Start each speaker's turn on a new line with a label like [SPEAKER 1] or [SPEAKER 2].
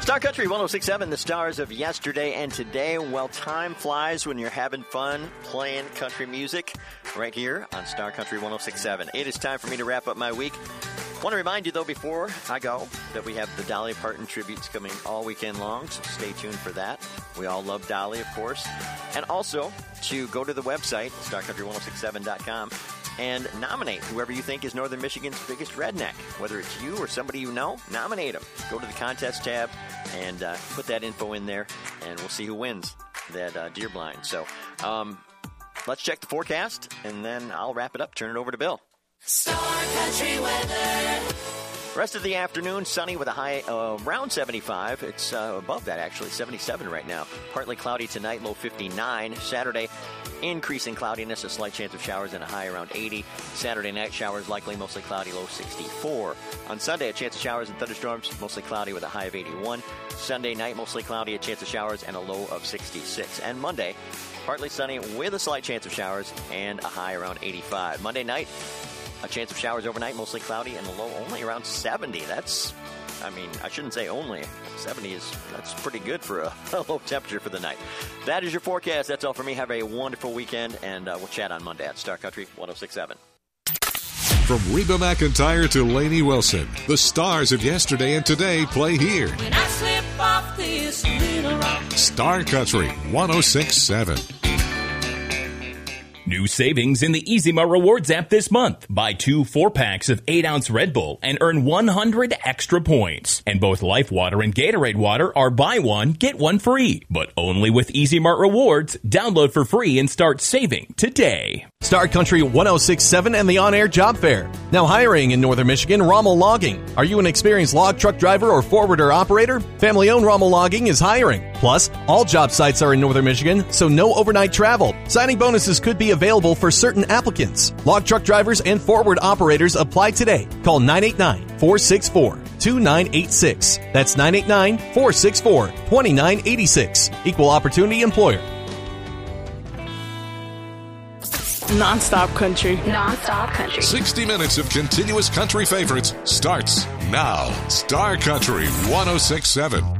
[SPEAKER 1] Star Country 106.7, the stars of yesterday and today. Well, time flies when you're having fun playing country music right here on Star Country 106.7. It is time for me to wrap up my week. I want to remind you, though, before I go, that we have the Dolly Parton tributes coming all weekend long, so stay tuned for that. We all love Dolly, of course. And also to go to the website, starcountry1067.com, and nominate whoever you think is Northern Michigan's biggest redneck. Whether it's you or somebody you know, nominate them. Go to the contest tab and put that info in there, and we'll see who wins that deer blind. So let's check the forecast, and then I'll wrap it up, turn it over to Bill.
[SPEAKER 2] Star Country weather.
[SPEAKER 1] Rest of the afternoon, sunny with a high around 75. It's above that, actually, 77 right now. Partly cloudy tonight, low 59. Saturday, increasing cloudiness, a slight chance of showers and a high around 80. Saturday night, showers likely, mostly cloudy, low 64. On Sunday, a chance of showers and thunderstorms, mostly cloudy with a high of 81. Sunday night, mostly cloudy, a chance of showers and a low of 66. And Monday, partly sunny with a slight chance of showers and a high around 85. Monday night, a chance of showers overnight, mostly cloudy, and a low only around 70. I shouldn't say only. 70 that's pretty good for a low temperature for the night. That is your forecast. That's all for me. Have a wonderful weekend, and we'll chat on Monday at Star Country 106.7.
[SPEAKER 3] From Reba McEntire to Lainey Wilson, the stars of yesterday and today play here.
[SPEAKER 2] When I slip off this little rock.
[SPEAKER 3] Star Country 106.7.
[SPEAKER 4] New savings in the Easy Mart Rewards app this month. Buy 2 4-packs of 8-ounce Red Bull and earn 100 extra points. And both Life Water and Gatorade Water are buy one, get one free. But only with Easy Mart Rewards. Download for free and start saving today.
[SPEAKER 5] Star Country 106.7 and the On-Air Job Fair. Now hiring in Northern Michigan, Rommel Logging. Are you an experienced log truck driver or forwarder operator? Family-owned Rommel Logging is hiring. Plus, all job sites are in Northern Michigan, so no overnight travel. Signing bonuses could be available for certain applicants. Log truck drivers and forward operators apply today. Call 989-464-2986. That's 989-464-2986. Equal Opportunity Employer.
[SPEAKER 6] Non-stop country.
[SPEAKER 7] Non-stop country.
[SPEAKER 3] 60 minutes of continuous country favorites starts now. Star Country 106.7.